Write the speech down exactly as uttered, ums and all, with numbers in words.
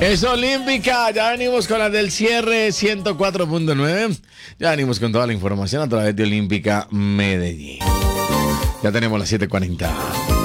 Es Olímpica, ya venimos con las del cierre ciento cuatro punto nueve. Ya venimos con toda la información a través de Olímpica Medellín. Ya tenemos las siete cuarenta.